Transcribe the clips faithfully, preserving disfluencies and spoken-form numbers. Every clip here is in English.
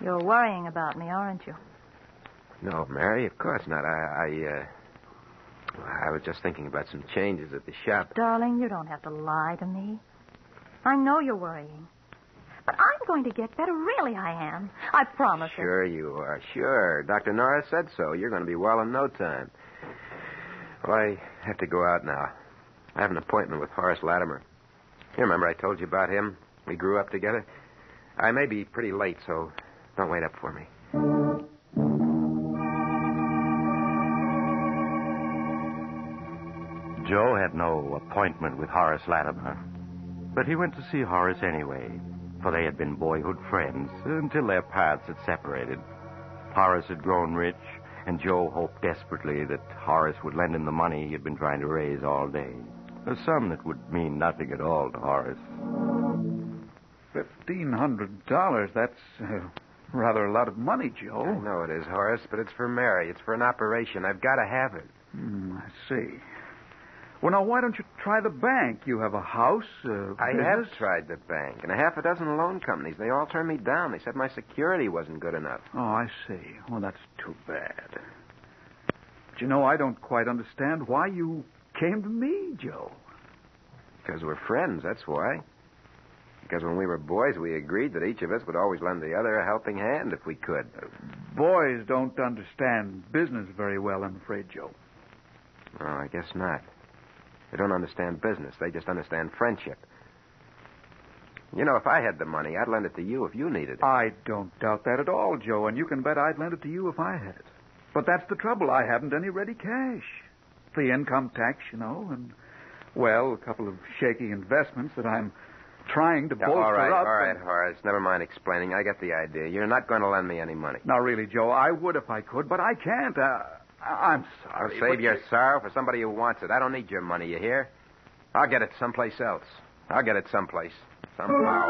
You're worrying about me, aren't you? No, Mary, of course not. I, I, uh... I was just thinking about some changes at the shop. Darling, you don't have to lie to me. I know you're worrying. But I'm going to get better. Really, I am. I promise it. Sure you are. Sure. Doctor Norris said so. You're going to be well in no time. Well, I have to go out now. I have an appointment with Horace Latimer. You remember I told you about him? We grew up together. I may be pretty late, so don't wait up for me. Joe had no appointment with Horace Latimer, but he went to see Horace anyway, for they had been boyhood friends until their paths had separated. Horace had grown rich, and Joe hoped desperately that Horace would lend him the money he had been trying to raise all day, a sum that would mean nothing at all to Horace. Fifteen hundred dollars, that's uh, rather a lot of money, Joe. I know it is, Horace, but it's for Mary. It's for an operation. I've got to have it. Hmm, I see. Well, now, why don't you try the bank? You have a house, uh, I business. have tried the bank, and a half a dozen loan companies. They all turned me down. They said my security wasn't good enough. Oh, I see. Well, that's too bad. But, you know, I don't quite understand why you came to me, Joe. Because we're friends, that's why. Because when we were boys, we agreed that each of us would always lend the other a helping hand if we could. Uh, boys don't understand business very well, I'm afraid, Joe. Oh, I guess not. They don't understand business. They just understand friendship. You know, if I had the money, I'd lend it to you if you needed it. I don't doubt that at all, Joe, and you can bet I'd lend it to you if I had it. But that's the trouble. I haven't any ready cash. The income tax, you know, and, well, a couple of shaky investments that I'm trying to Yeah, bolster all right, up. all right, and... Horace. Never mind explaining. I get the idea. You're not going to lend me any money. Now, really, Joe, I would if I could, but I can't. Uh, I'm sorry. Well, save but... your sorrow for somebody who wants it. I don't need your money, you hear? I'll get it someplace else. I'll get it someplace. Somehow.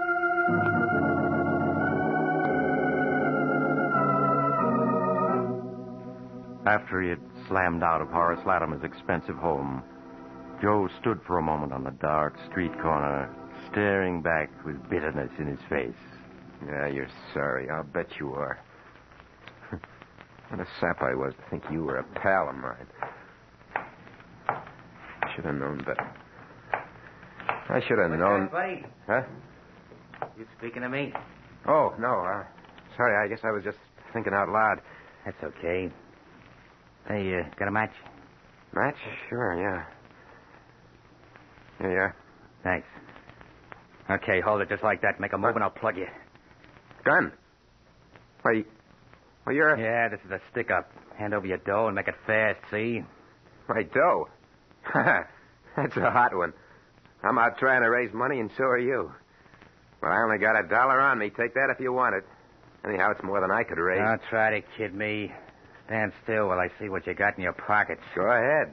After he had slammed out of Horace Latimer's expensive home, Joe stood for a moment on the dark street corner, staring back with bitterness in his face. Yeah, you're sorry. I'll bet you are. What a sap I was to think you were a pal of mine. I should have known better. I should have What's known... that, buddy? Huh? You speaking to me? Oh, no. Uh, sorry, I guess I was just thinking out loud. That's okay. Hey, uh, got a match? Match? Sure, yeah. Here you are. Thanks. Okay, hold it just like that. Make a move and I'll plug you. Gun? Why, you... Well, you're a... Yeah, this is a stick-up. Hand over your dough and make it fast, see? My dough? That's a hot one. I'm out trying to raise money, and so are you. Well, I only got a dollar on me. Take that if you want it. Anyhow, it's more than I could raise. Don't try to kid me. Stand still while I see what you got in your pockets. Go ahead.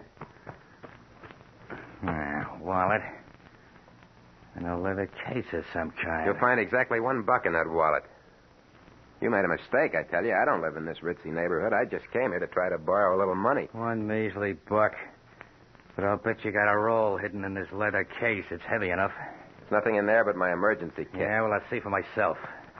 Ah, wallet. And a leather case of some kind. You'll find exactly one buck in that wallet. You made a mistake, I tell you. I don't live in this ritzy neighborhood. I just came here to try to borrow a little money. One measly buck. But I'll bet you got a roll hidden in this leather case. It's heavy enough. There's nothing in there but my emergency kit. Yeah, well, I'll see for myself.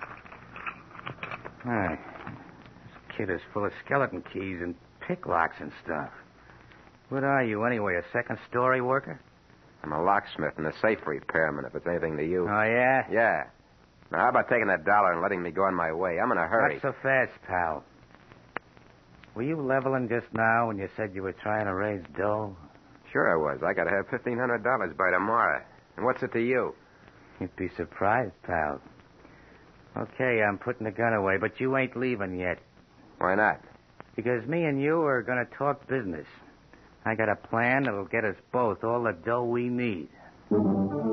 All right. This kit is full of skeleton keys and pick locks and stuff. What are you, anyway, a second-story worker? I'm a locksmith and a safe repairman, if it's anything to you. Oh, yeah? Yeah. Now, how about taking that dollar and letting me go on my way? I'm in a hurry. Not so fast, pal. Were you leveling just now when you said you were trying to raise dough? Sure I was. I got to have fifteen hundred dollars by tomorrow. And what's it to you? You'd be surprised, pal. Okay, I'm putting the gun away, but you ain't leaving yet. Why not? Because me and you are going to talk business. I got a plan that'll get us both all the dough we need.